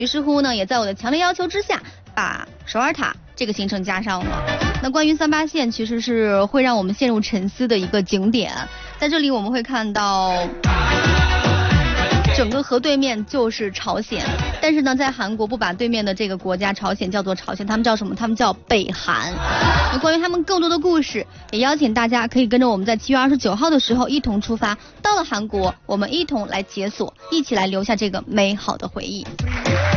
于是乎呢，也在我的强烈要求之下，把首尔塔这个行程加上了。那关于三八线，其实是会让我们陷入沉思的一个景点。在这里我们会看到，整个河对面就是朝鲜，但是呢，在韩国不把对面的这个国家朝鲜叫做朝鲜，他们叫什么？他们叫北韩。那关于他们更多的故事，也邀请大家可以跟着我们在7月29号的时候一同出发，到了韩国，我们一同来解锁，一起来留下这个美好的回忆。